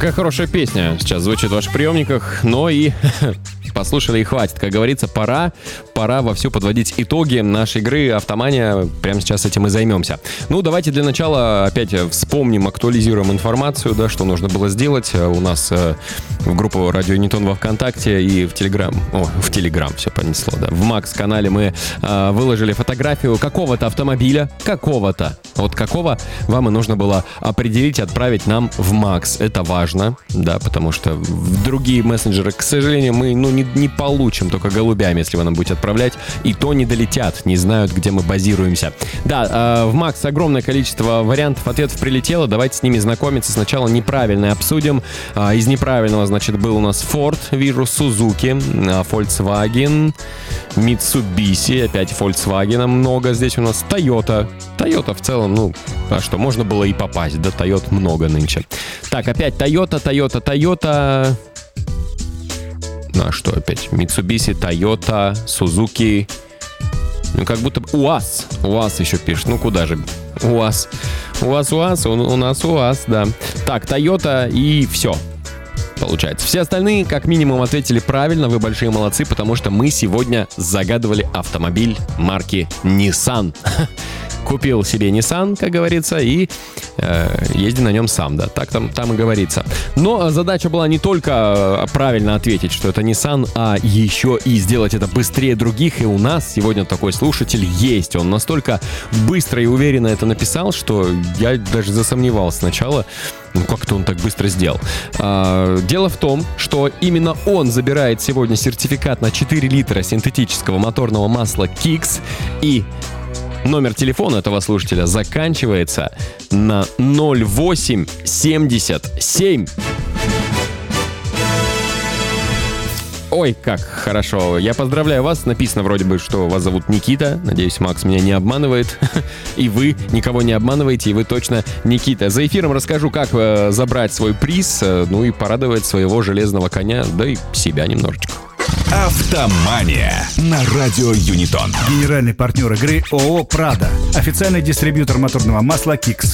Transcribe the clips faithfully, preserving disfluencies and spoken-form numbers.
Какая хорошая песня сейчас звучит в ваших приемниках, но и послушали и хватит. Как говорится, пора, пора вовсю подводить итоги нашей игры «Автомания». Прямо сейчас этим и займемся. Ну, давайте для начала опять вспомним, актуализируем информацию, да, что нужно было сделать. У нас э, в группу «Радио Юнитон» во ВКонтакте и в Телеграм, о, в Телеграм все понесло, да. В Макс-канале мы э, выложили фотографию какого-то автомобиля, какого-то. Вот какого вам и нужно было определить, отправить нам в Макс. Это важно, да, потому что в другие мессенджеры, к сожалению, мы, ну, не не получим, только голубями, если вы нам будете отправлять, и то не долетят, не знают, где мы базируемся. Да, э, в Макс огромное количество вариантов ответов прилетело, давайте с ними знакомиться. Сначала неправильное обсудим. Э, из неправильного, значит, был у нас Ford, вижу, Suzuki, э, Volkswagen, Mitsubishi, опять Volkswagen много здесь у нас, Toyota. Toyota в целом, ну, а что, можно было и попасть, да, Toyota много нынче. Так, опять Toyota, Toyota, Toyota... Ну, а что опять? Mitsubishi, Toyota, Suzuki. Ну, как будто... УАЗ. УАЗ еще пишет. Ну, куда же? УАЗ. УАЗ, УАЗ. У, у нас УАЗ, да. Так, Toyota и все. Получается. Все остальные, как минимум, ответили правильно. Вы большие молодцы, потому что мы сегодня загадывали автомобиль марки Nissan. Купил себе Nissan, как говорится, и э, езди на нем сам, да, так там, там и говорится. Но задача была не только правильно ответить, что это Nissan, а еще и сделать это быстрее других. И у нас сегодня такой слушатель есть. Он настолько быстро и уверенно это написал, что я даже засомневался сначала, ну как-то он так быстро сделал. А, дело в том, что именно он забирает сегодня сертификат на четыре литра синтетического моторного масла Kicks, и номер телефона этого слушателя заканчивается на ноль восемь семьдесят семь. Ой, как хорошо. Я поздравляю вас. Написано вроде бы, что вас зовут Никита. Надеюсь, Макс меня не обманывает. И вы никого не обманываете, и вы точно Никита. За эфиром расскажу, как э, забрать свой приз, э, ну и порадовать своего железного коня, да и себя немножечко. Автомания на радио Юнитон. Генеральный партнер игры ООО «Прада». Официальный дистрибьютор моторного масла Kicks.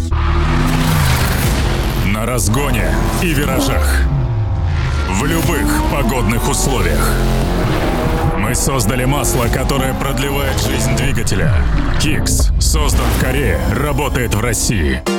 На разгоне и виражах. В любых погодных условиях. Мы создали масло, которое продлевает жизнь двигателя. Kicks создан в Корее, работает в России.